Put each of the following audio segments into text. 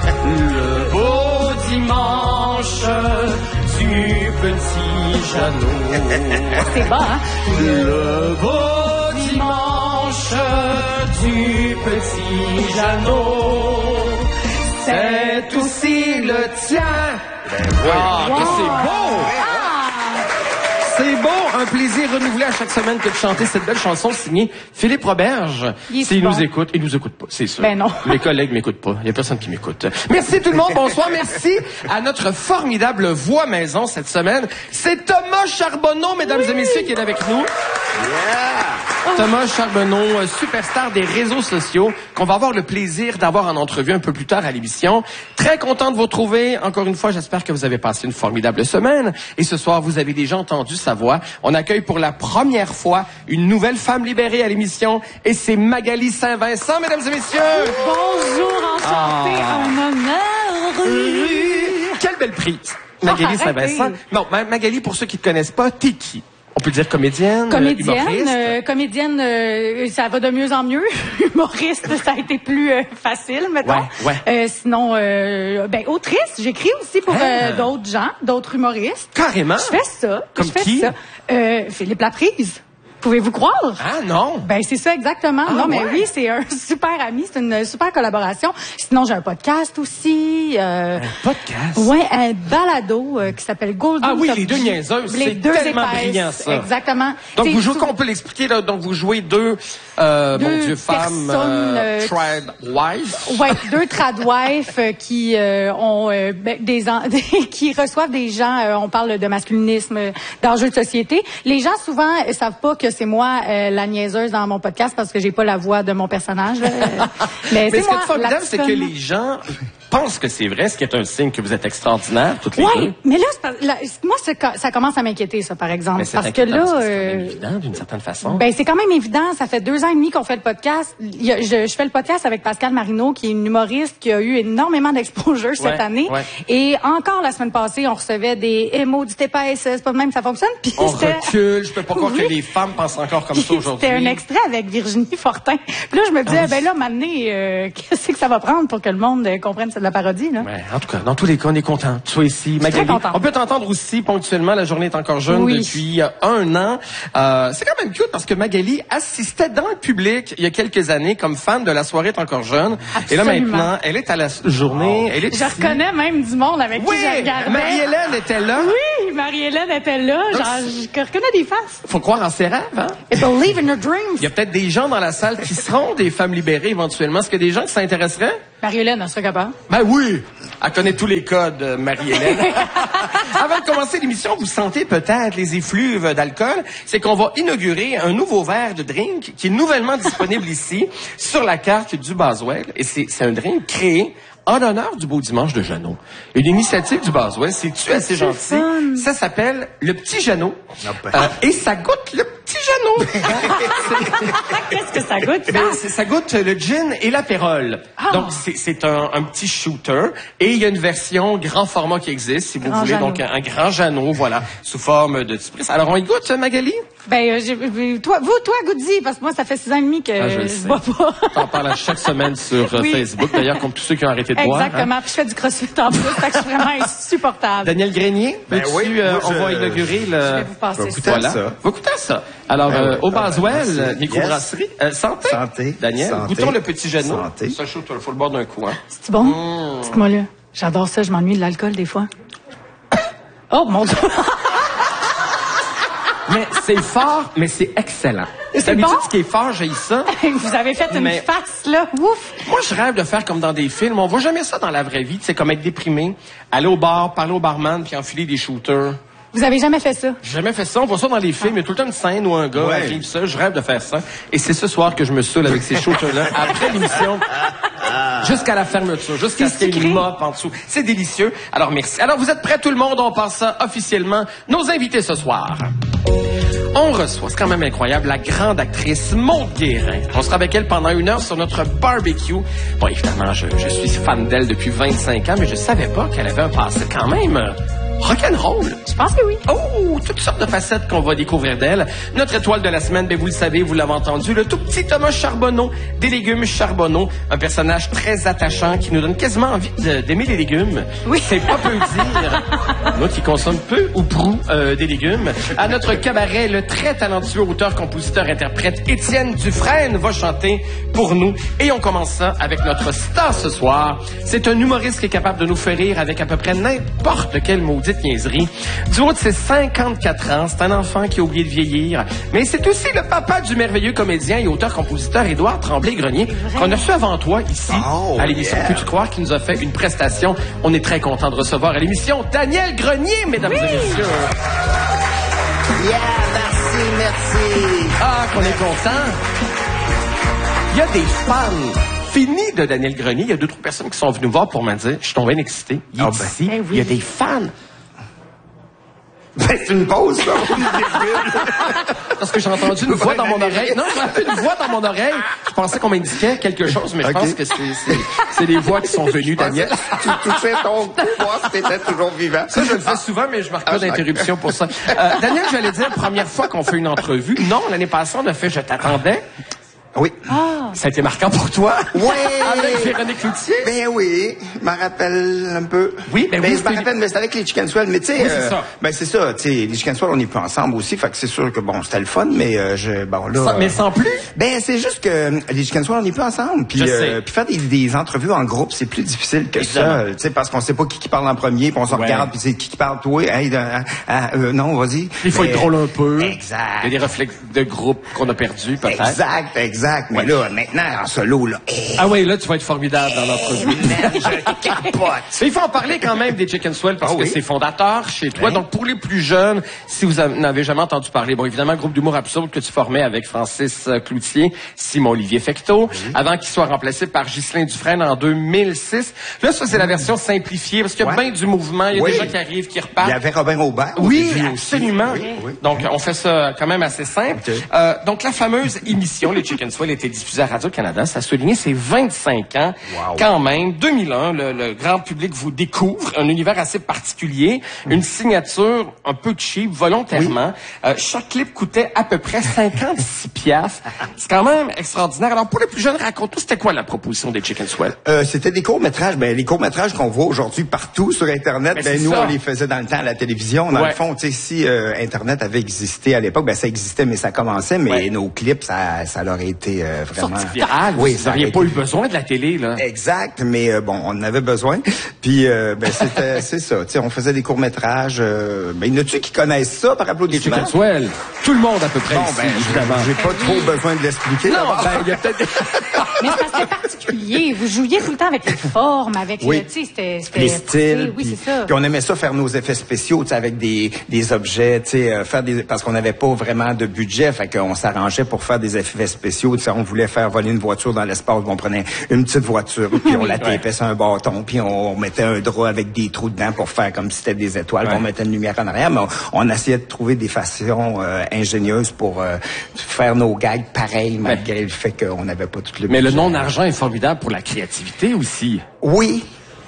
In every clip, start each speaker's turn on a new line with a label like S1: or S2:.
S1: Le beau dimanche du petit Jeannot.
S2: C'est bon, hein?
S1: Le beau dimanche du petit Jeannot, c'est aussi le tien. Ah, que c'est beau! C'est beau, un plaisir renouvelé à chaque semaine que de chanter cette belle chanson signée Philippe Roberge. S'il nous écoute, il nous écoute pas, c'est sûr.
S2: Ben non.
S1: Mes collègues m'écoutent pas, il y a personne qui m'écoute. Merci tout le monde, bonsoir, merci à notre formidable voix maison cette semaine. C'est Thomas Charbonneau, mesdames et messieurs, qui est avec nous. Thomas Charbonneau, superstar des réseaux sociaux, qu'on va avoir le plaisir d'avoir en entrevue un peu plus tard à l'émission. Très content de vous retrouver. Encore une fois, j'espère que vous avez passé une formidable semaine. Et ce soir, vous avez déjà entendu sa voix. On accueille pour la première fois une nouvelle femme libérée à l'émission. Et c'est Magali Saint-Vincent, mesdames et messieurs.
S2: Bonjour, enchantée, un honneur.
S1: Quelle belle prise. Magali Saint-Vincent. Non, Magali, pour ceux qui ne te connaissent pas, t'es qui? On peut dire comédienne, humoriste.
S2: Comédienne, ça va de mieux en mieux. Humoriste, ça a été plus facile, mettons.
S1: Ouais.
S2: Sinon, autrice, j'écris aussi pour d'autres gens, d'autres humoristes.
S1: Carrément.
S2: Je fais ça.
S1: Comme qui?
S2: Philippe Laprise. Pouvez-vous croire?
S1: Ah non!
S2: Ben c'est ça exactement.
S1: Ah,
S2: non mais
S1: ouais.
S2: oui, c'est un super ami, c'est une super collaboration. Sinon j'ai un podcast aussi.
S1: Un podcast?
S2: Ouais, un balado qui s'appelle Golden.
S1: Ah oui,
S2: Top
S1: les deux
S2: G.
S1: niaiseuses,
S2: Les
S1: c'est
S2: deux
S1: tellement
S2: épaisses,
S1: brillant ça.
S2: Exactement.
S1: Donc
S2: C'est
S1: vous jouez, on peut l'expliquer là. Donc vous jouez deux femmes trad wives.
S2: Ouais, deux tradwives qui ont qui reçoivent des gens. On parle de masculinisme, d'enjeux de société. Les gens souvent savent pas que c'est moi la niaiseuse dans mon podcast parce que j'ai pas la voix de mon personnage. Mais
S1: ce qui est
S2: moi,
S1: formidable, c'est que les gens pensent que c'est vrai, ce qui est un signe que vous êtes extraordinaires, toutes les deux.
S2: Oui, mais là, moi, ça commence à m'inquiéter, ça, par exemple.
S1: Mais
S2: parce que là...
S1: c'est quand même évident, d'une certaine façon.
S2: Ben, c'est quand même évident. Ça fait 2 ans et demi qu'on fait le podcast. Je fais le podcast avec Pascal Marino, qui est une humoriste qui a eu énormément d'exposure cette année. Ouais. Et encore la semaine passée, on recevait des maudites épaisses. C'est pas de même que ça fonctionne. Puis
S1: on recule. Je peux pas croire que les femmes pensent encore comme ça aujourd'hui.
S2: C'était un extrait avec Virginie Fortin. Puis là, je me disais, ben là, maintenant, qu'est-ce que ça va prendre pour que le monde comprenne c'est de la parodie, là?
S1: Ouais, en tout cas, dans tous les cas, on est content. Tu sois ici, Magali. On peut t'entendre aussi ponctuellement. La journée est encore jeune depuis 1 an. C'est quand même cute parce que Magali assistait dans le public il y a quelques années comme fan de La soirée est encore jeune. Absolument. Et là, maintenant, elle est à la journée. Elle est
S2: je reconnais même du monde avec qui je regardais.
S1: Marie-Hélène était là.
S2: Oui, Marie-Hélène était là. Genre, je reconnais des faces.
S1: Faut croire en ses rêves, hein?
S2: Et believe in your dreams.
S1: Il y a peut-être des gens dans la salle qui seront des femmes libérées éventuellement. Est-ce qu'il y a des gens qui s'intéresseraient?
S2: Marie-Hélène, elle serait capable.
S1: Ben oui! Elle connaît tous les codes, Marie-Hélène. Avant de commencer l'émission, vous sentez peut-être les effluves d'alcool. C'est qu'on va inaugurer un nouveau verre de drink qui est nouvellement disponible ici, sur la carte du Boswell. Et c'est un drink créé en l'honneur du beau dimanche de Jeannot. Une initiative du Boswell, c'est-tu assez gentil? Fun. Ça s'appelle le petit Jeannot. Et ça goûte le petit Jeannot.
S2: Qu'est-ce que ça goûte?
S1: Ça goûte le gin et l'apérole. Oh. Donc, c'est un petit shooter. Et il y a une version grand format qui existe, si vous voulez. Jeannot. Donc, un grand Jeannot, voilà, sous forme de petit prix. Alors, on y goûte, Magali?
S2: Ben, toi, goûte-y, parce que moi, ça fait 6 ans et demi que je bois pas.
S1: T'en parles chaque semaine sur Facebook, d'ailleurs, comme tous ceux qui ont arrêté de boire.
S2: Exactement. Hein? Puis je fais du crossfit en plus, fait que je suis vraiment insupportable.
S1: Daniel Grenier, on va inaugurer le...
S2: Je vais vous passer
S1: ça. Va goûter ça. Alors, au Boswell, microbrasserie. Santé.
S3: Santé.
S1: Daniel,
S3: santé.
S1: Goûtons le petit Jeannot.
S3: Santé.
S1: Ça, il faut le boire d'un coup. Hein.
S2: C'est bon? Dites-moi là. J'adore ça, je m'ennuie de l'alcool des fois. Oh, mon Dieu!
S1: Mais c'est fort, mais c'est excellent.
S2: C'est bon?
S1: Ce qui est fort, j'ai ça.
S2: Vous avez fait une face, là. Ouf!
S1: Moi, je rêve de faire comme dans des films. On voit jamais ça dans la vraie vie. C'est comme être déprimé, aller au bar, parler au barman, puis enfiler des shooters.
S2: Vous avez jamais fait ça?
S1: J'ai jamais fait ça. On voit ça dans les films. Il y a tout le temps une scène où un gars arrive ça. Je rêve de faire ça. Et c'est ce soir que je me saoule avec ces shooters-là. Après l'émission, jusqu'à la fermeture, jusqu'à ce qu'il y ait une mop en dessous. C'est délicieux. Alors, merci. Alors, vous êtes prêts, tout le monde? On passe ça officiellement. Nos invités ce soir. On reçoit, c'est quand même incroyable, la grande actrice Maude Guérin. On sera avec elle pendant 1 heure sur notre barbecue. Bon, évidemment, je suis fan d'elle depuis 25 ans, mais je savais pas qu'elle avait un passé quand même rock'n'roll.
S2: Je pense que oui.
S1: Oh, toutes sortes de facettes qu'on va découvrir d'elle. Notre étoile de la semaine, ben vous le savez, vous l'avez entendu, le tout petit Thomas Charbonneau, des légumes Charbonneau, un personnage très attachant qui nous donne quasiment envie d'aimer les légumes.
S2: Oui.
S1: C'est pas peu dire. Moi qui consomme peu ou prou des légumes. À notre cabaret, le très talentueux auteur, compositeur, interprète Étienne Dufresne va chanter pour nous. Et on commence ça avec notre star ce soir. C'est un humoriste qui est capable de nous faire rire avec à peu près n'importe quelle maudite niaiserie. Du haut de ses 54 ans, c'est un enfant qui a oublié de vieillir. Mais c'est aussi le papa du merveilleux comédien et auteur-compositeur Édouard Tremblay-Grenier qu'on a reçu avant toi ici à l'émission Peux-tu croire qui nous a fait une prestation. On est très content de recevoir à l'émission Daniel Grenier, mesdames et messieurs.
S3: Yeah, merci.
S1: Ah, qu'on est content. Il y a des fans finis de Daniel Grenier. Il y a 2-3 personnes qui sont venues me voir pour me dire, je suis tombé bien excité. Il est ici.
S2: Ben oui.
S1: Il y a des fans.
S3: Ben, c'est une pause, là.
S1: Parce que j'ai entendu une voix dans mon oreille. Non, j'ai entendu une voix dans mon oreille. Je pensais qu'on m'indiquait quelque chose, mais je pense que c'est les voix qui sont venues, Daniel.
S3: Tu touchais ton cou, voir si t'étais toujours vivant.
S1: Ça, je le fais souvent, mais je marque pas d'interruption pour ça. Daniel, j'allais dire, première fois qu'on fait une entrevue. Non, l'année passée, on a fait Je t'attendais.
S3: Oui.
S1: Ça a été marquant pour toi?
S3: Oui!
S1: Avec Véronique Cloutier?
S3: Ben oui, je m'en rappelle un peu.
S1: Oui, ben oui,
S3: je m'en rappelle, mais c'était avec les Chicken Swell. Mais tu sais,
S1: oui, c'est ça.
S3: Ben c'est ça, tu sais, les Chicken Swell, on n'est plus ensemble aussi, fait que c'est sûr que bon, c'était le fun, mais bon là.
S1: Mais sans plus?
S3: Ben c'est juste que les Chicken Swell, on n'est plus ensemble. Puis puis faire des entrevues en groupe, c'est plus difficile que ça. Tu sais, parce qu'on sait pas qui parle en premier, puis on se regarde, puis c'est qui parle toi. Hey, non, vas-y.
S1: Il faut être drôle un peu.
S3: Exact.
S1: Il y a des réflexes de groupe qu'on a perdus, peut-être.
S3: Exact. Mais là, maintenant, en solo, là.
S1: Ah oui, là, tu vas être formidable dans l'entrevue.
S3: Je capote.
S1: Mais il faut en parler quand même des Chicken Swell parce que c'est fondateur chez toi. Donc, pour les plus jeunes, si vous n'avez jamais entendu parler, bon, évidemment, groupe d'humour absurde que tu formais avec Francis Cloutier, Simon-Olivier Fecteau, avant qu'il soit remplacé par Ghislain Dufresne en 2006. Là, ça, c'est la version simplifiée parce qu'il y a bien du mouvement. Il y a des gens qui arrivent, qui repartent.
S3: Il y avait Robin Aubert.
S1: Oui, absolument. Donc, on fait ça quand même assez simple. Donc, la fameuse émission, les Chicken Swell, était diffusée à Radio-Canada. Ça a souligné ses 25 ans. Wow. Quand même, 2001, le grand public vous découvre un univers assez particulier, une signature un peu cheap, volontairement. Chaque clip coûtait à peu près 56 piastres. C'est quand même extraordinaire. Alors, pour les plus jeunes, raconte-nous, c'était quoi la proposition des Chicken Swell?
S3: C'était des courts-métrages. Ben, les courts-métrages qu'on voit aujourd'hui partout sur Internet, nous, on les faisait dans le temps à la télévision. Dans le fond, tu sais, si Internet avait existé à l'époque, ben, ça existait, mais ça commençait, mais nos clips, ça leur a été vraiment...
S1: Sorti viral. Oui, vous n'auriez pas eu besoin de la télé, là.
S3: Exact, mais bon, on en avait besoin. Puis, ben, c'est ça. Tu sais, on faisait des courts-métrages. Ben, il y en a-tu qui connaissent ça par applaudissement?
S1: Chicken Swell. Tout le monde, à peu près. Bon,
S3: ben, évidemment. J'ai pas trop besoin de l'expliquer.
S1: Non, ben, il y a peut-être...
S2: Mais c'est parce que c'était particulier. Vous jouiez tout le temps avec les formes, avec tu sais, c'était
S3: les styles.
S2: Oui, c'est ça.
S3: Puis on aimait ça faire nos effets spéciaux, tu sais, avec des objets, tu sais, parce qu'on n'avait pas vraiment de budget, fait qu'on s'arrangeait pour faire des effets spéciaux. Tu sais, on voulait faire voler une voiture dans l'espace, on prenait une petite voiture, puis on la tapait sur un bâton, puis on mettait un drap avec des trous dedans pour faire comme si c'était des étoiles, puis on mettait une lumière en arrière, mais on essayait de trouver des façons ingénieuses pour faire nos gags pareils, malgré le fait qu'on n'avait pas tout le budget.
S1: Mais le non-argent est formidable pour la créativité aussi.
S3: Oui.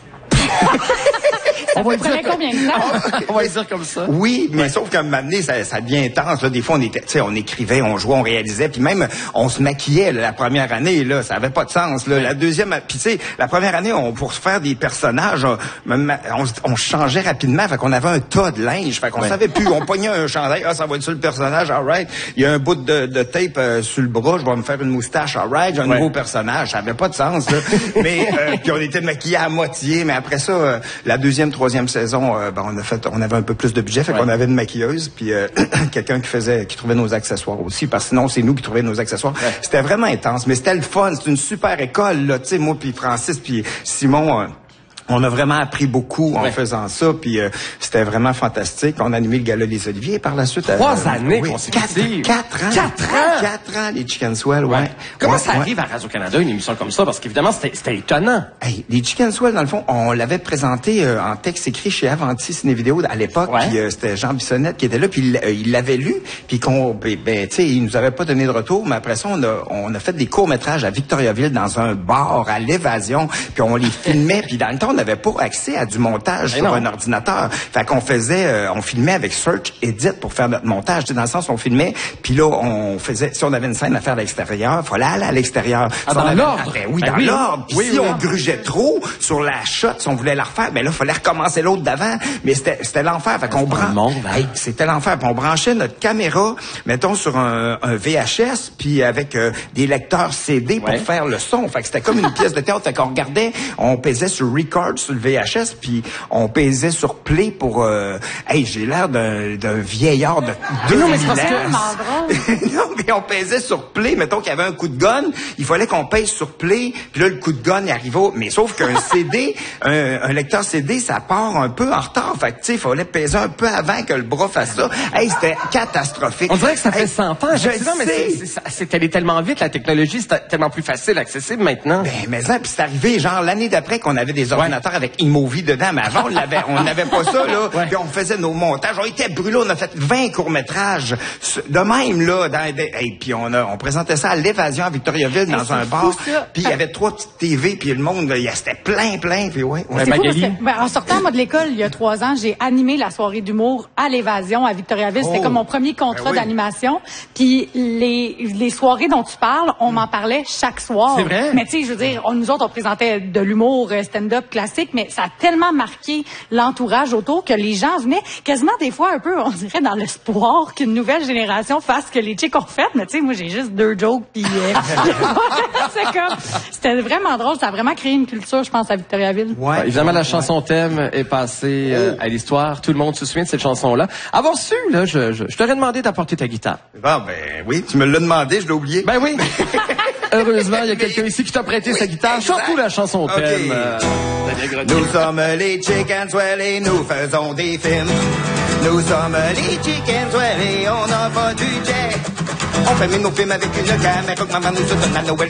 S2: Ça vous prenait combien de temps?
S1: On va le dire comme ça.
S3: Oui, mais sauf qu'à un moment donné, ça devient intense. Là. Des fois, on écrivait, on jouait, on réalisait, puis même, on se maquillait là, la première année. Là, ça avait pas de sens. Là. La deuxième, puis tu sais, la première année, pour se faire des personnages, on changeait rapidement. Fait qu'on avait un tas de linge. Fait qu'on savait plus. On pognait un chandail. Ah, ça va être sur le personnage. All right. Il y a un bout de tape sur le bras. Je vais me faire une moustache. All right. J'ai un nouveau personnage. Ça avait pas de sens. Là. Mais puis on était maquillés à moitié. Mais après ça, la deuxième, troisième saison, on avait un peu plus de budget, fait qu'on avait une maquilleuse, puis quelqu'un qui trouvait nos accessoires aussi, parce que sinon c'est nous qui trouvions nos accessoires. Ouais. C'était vraiment intense, mais c'était le fun, c'est une super école là, tu sais, moi puis Francis puis Simon. On a vraiment appris beaucoup en faisant ça, puis c'était vraiment fantastique. On a animé le Gala des Oliviers par la suite.
S1: 3 années consécutives.
S3: 4 ans, les Chicken Swell,
S1: Comment ça arrive à Radio-Canada, une émission comme ça? Parce qu'évidemment, c'était étonnant.
S3: Hey, les Chicken Swell, dans le fond, on l'avait présenté en texte écrit chez Avanti Ciné-Vidéo à l'époque, puis c'était Jean Bissonnette qui était là, puis il l'avait lu, puis tu sais, il nous avait pas donné de retour, mais après ça, on a fait des courts-métrages à Victoriaville dans un bar à l'Évasion, puis on les filmait, puis dans le temps, on n'avait pas accès à du montage sur un ordinateur. Fait qu'on faisait, on filmait avec Search Edit pour faire notre montage. Dans le sens, on filmait, puis là, on faisait, si on avait une scène à faire à l'extérieur, il fallait aller à l'extérieur.
S1: Ah, dans l'ordre?
S3: Oui, dans l'ordre. Puis si on grugeait trop sur la shot, si on voulait la refaire, ben là, il fallait recommencer l'autre d'avant. Mais c'était l'enfer. Fait qu'on c'était l'enfer. Puis on branchait notre caméra, mettons, sur un VHS, puis avec des lecteurs CD pour faire le son. Fait que c'était comme une pièce de théâtre. Fait qu'on regardait, on pesait sur record sur le VHS, puis on pesait sur play pour... j'ai l'air d'un vieillard de 2000 ans.
S2: Non,
S3: mais on pesait sur play. Mettons qu'il y avait un coup de gun, il fallait qu'on pèse sur play, puis là, le coup de gun, il arrivait. Mais sauf qu'un CD, un lecteur CD, ça part un peu en retard. Fait que, tu sais, il fallait peser un peu avant que le bras fasse ça. C'était catastrophique.
S1: On dirait que ça fait 100 ans.
S3: Effectivement,
S1: mais c'est allé tellement vite, la technologie, c'est tellement plus facile, accessible maintenant.
S3: Mais ça, puis c'est arrivé, genre, l'année d'après qu'on avait des ordinateurs avec iMovie dedans. Mais avant, on n'avait pas ça, là. Puis on faisait nos montages. On était brûlés. On a fait 20 courts-métrages. De même, là. Puis on présentait ça à l'Évasion à Victoriaville dans un bar. Puis il y avait 3 petites TV, puis le monde, c'était plein. Puis
S2: en sortant, moi, de l'école, il y a 3 ans, j'ai animé la soirée d'humour à l'Évasion à Victoriaville. C'était comme mon premier contrat d'animation. Puis les soirées dont tu parles, on m'en parlait chaque soir.
S1: C'est vrai?
S2: Mais tu sais, je veux dire, nous autres, on présentait de l'humour stand-up classique, mais ça a tellement marqué l'entourage autour que les gens venaient quasiment des fois un peu, on dirait, dans l'espoir qu'une nouvelle génération fasse ce que les chicks ont fait. Mais tu sais, moi, j'ai juste 2 jokes, puis c'était vraiment drôle. Ça a vraiment créé une culture, je pense, à Victoriaville.
S1: Ouais, évidemment, la chanson thème est passée à l'histoire. Tout le monde se souvient de cette chanson-là. Avoir su, là, je t'aurais demandé d'apporter ta guitare.
S3: Bon, oui, tu me l'as demandé, je l'ai oublié.
S1: Ben oui. Heureusement, il y a quelqu'un ici qui t'a prêté sa guitare. Surtout la chanson thème.
S3: Nous sommes les Chicken Swell et nous faisons des films. Nous sommes les Chicken Swell et on n'a pas de budget. On fait nos films avec une caméra que maman nous donne à Noël.